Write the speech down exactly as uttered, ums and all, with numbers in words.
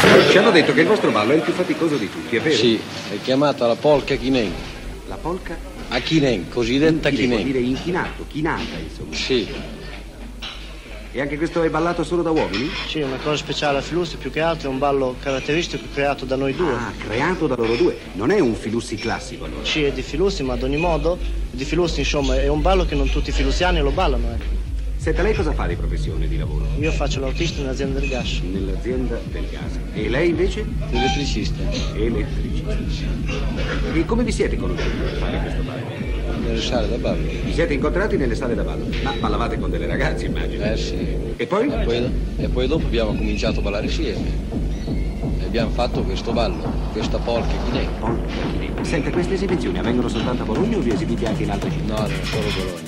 Ci hanno detto che il vostro ballo è il più faticoso di tutti, è vero? Sì, è chiamata la polka chinen. La polka? A chinen, cosiddetta Chinen. Vuol chinen. dire inchinato, chinata, insomma. Sì. E anche questo è ballato solo da uomini? Sì, una cosa speciale a Filussi, più che altro è un ballo caratteristico creato da noi due. Ah, creato da loro due. Non è un Filussi classico, allora. Sì, è di Filussi, ma ad ogni modo, di Filussi, insomma, è un ballo che non tutti i filussiani lo ballano, ecco. Senta, lei cosa fa di professione, di lavoro? Io faccio l'autista nell'azienda del gas. Nell'azienda del gas. E lei invece? Elettricista. Elettricista. E come vi siete conosciuti per fare questo ballo? Nelle sale da ballo. Vi siete incontrati nelle sale da ballo? Ma ballavate con delle ragazze, immagino. Eh sì. E poi? E poi, e poi dopo abbiamo cominciato a ballare insieme. E abbiamo fatto questo ballo, questa polka chinen. Polka chinen. Senta, queste esibizioni avvengono soltanto a Bologna o vi esibite anche in altre città? No, no, solo Bologna.